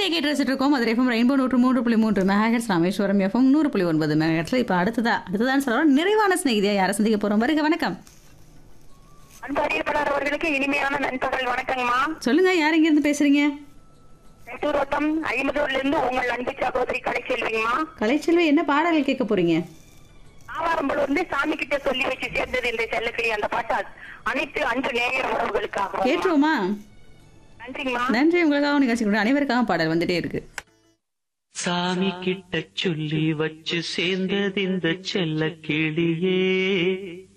ஸ்நேகிதியை கேட்டு ரசிட்டு இருக்கோம். அது FM rainbow 103.3 megahertz, Rameswaram FM 100.9 மெகாஹெர்ட்ஸ்ல. இப்ப அடுத்ததான் சொல்றோம் நிறைவான ஸ்நேகிதியா யாரை சந்திக்க போறோம். வருக, வணக்கம். அன்பறியப்படாத அவர்களுக்கு இனிமையான நண்பர்கள் வணக்கங்கம்மா. சொல்லுங்க, யார் இங்க இருந்து பேசுறீங்க? நெட்டூர்வட்டம் ஐம்பதூர்ல இருந்து உங்கள் அன்பு சகோதரி கலைச்செல்விங்கம்மா. கலைச்செல்வி, என்ன பாடல்கள் கேட்க போறீங்க? ஆவாரம்பல் வந்து சாமி கிட்ட சொல்லி வச்சு சேர்ந்தது இந்த செல்லக்கிளி. அந்த பாட்டு அனைத்து அன்பு நேயர் உறவுகளுக்காக கேட்டுருவோமா? நன்றிங்கம்மா. நன்றி. உங்களுக்காக நிகழ்ச்சி அனைவருக்காக பாடல் வந்துட்டே இருக்கு. சாமி கிட்ட சொல்லி வச்சு சேர்ந்தது இந்த செல்ல கிளியே,